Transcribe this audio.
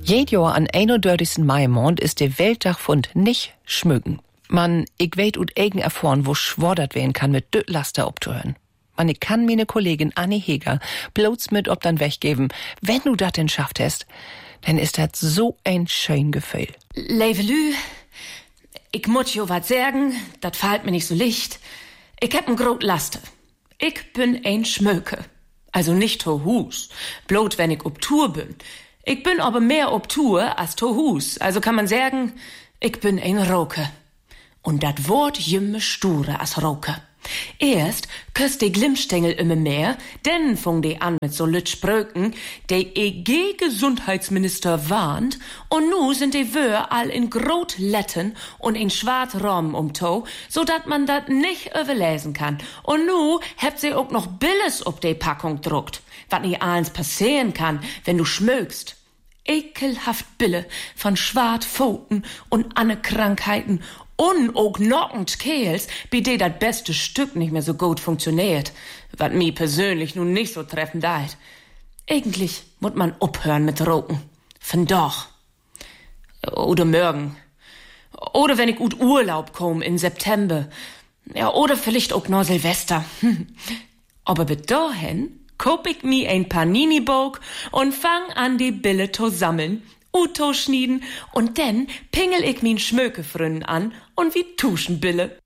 Jedes Jahr an 31. Maimond ist der Welttag von nicht schmücken. Man, ich weet ut eigen erfahren, wo schwordert werden kann mit düt Laster obzuhören. Man, ich kann meine Kollegin Annie Heger bloß mit ob dann weggeben. Wenn du dat denn schafft hast, dann ist das so ein schön Gefühl. Levelü, ich muss jo wat sagen, dat fällt mir nicht so licht. Ich hab 'n grot Laster. Ich bin ein Schmöke. Also nicht to Hus, bloß wenn ich ob Tour bin. Ich bin aber mehr ob Tour als to Hus. Also kann man sagen, ich bin ein Roke. Und dat Wort jümme sture as Roke. Erst köst die Glimmstängel immer mehr, denn fung die an mit so Lütschbröken, der EG-Gesundheitsminister warnt, und nu sind die Wör all in grot Letten und in schwarz Rom umto, so dat man dat nicht überlesen kann. Und nu habt sie auch noch Billes ob die Packung druckt, wat nie eins passieren kann, wenn du schmögst. Ekelhaft Bille von Schwartpfoten und anne Krankheiten und auch knockend Kehls, bi de dat beste Stück nicht mehr so gut funktioniert, wat mi persönlich nun nicht so treffen deit. Eigentlich muss man aufhören mit Roken. Von doch. Oder morgen. Oder wenn ich gut Urlaub komm in September. Ja, oder vielleicht auch noch Silvester. Aber bis dahin koop ich mi ein Panini-Bog und fang an die Bille zu sammeln, Uto schnieden und dann pingel ich min Schmökefrünnen an und wie Tuschenbille.